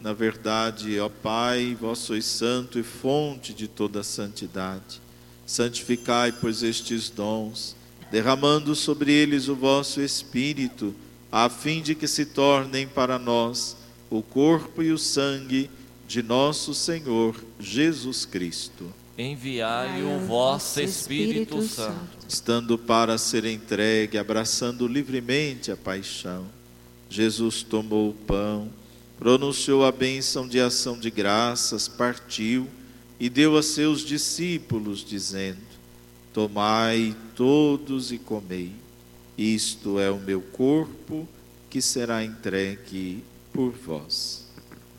Na verdade, ó Pai, vós sois santo e fonte de toda santidade. Santificai, pois, estes dons, derramando sobre eles o vosso Espírito, a fim de que se tornem para nós o corpo e o sangue de nosso Senhor Jesus Cristo. Enviai o vosso Espírito Santo. Estando para ser entregue, abraçando livremente a paixão, Jesus tomou o pão, pronunciou a bênção de ação de graças, partiu e deu a seus discípulos, dizendo: tomai todos e comei, isto é o meu corpo que será entregue por vós.